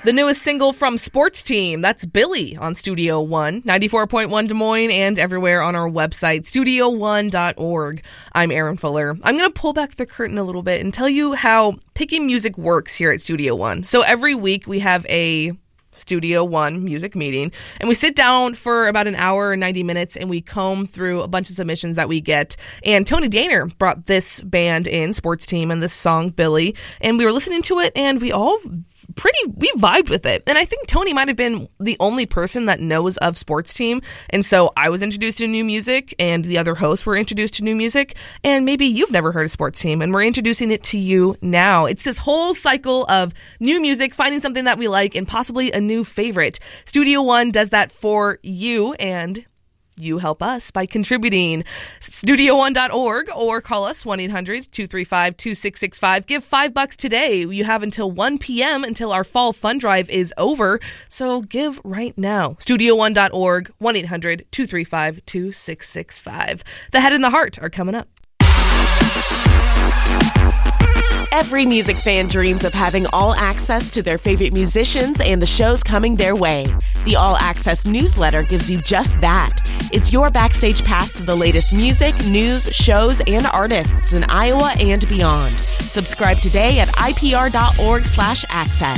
The newest single from Sports Team, that's Billy on Studio One, 94.1 Des Moines, and everywhere on our website, studio1.org. I'm Aaron Fuller. I'm going to pull back the curtain a little bit and tell you how picking music works here at Studio One. So every week we have a Studio One music meeting, and we sit down for about an hour and 90 minutes, and we comb through a bunch of submissions that we get. And Tony Daner brought this band in, Sports Team, and this song, Billy, and we were listening to it, and we vibed with it. And I think Tony might have been the only person that knows of Sports Team. And so I was introduced to new music, and the other hosts were introduced to new music. And maybe you've never heard of Sports Team, and we're introducing it to you now. It's this whole cycle of new music, finding something that we like, and possibly a new favorite. Studio One does that for you, and you help us by contributing. Studio1.org or call us 1-800-235-2665. Give $5 today. You have until 1 p.m. until our fall fund drive is over. So give right now. Studio1.org, 1-800-235-2665. The Head and the Heart are coming up. Every music fan dreams of having all access to their favorite musicians and the shows coming their way. The All Access newsletter gives you just that. It's your backstage pass to the latest music, news, shows, and artists in Iowa and beyond. Subscribe today at ipr.org/access.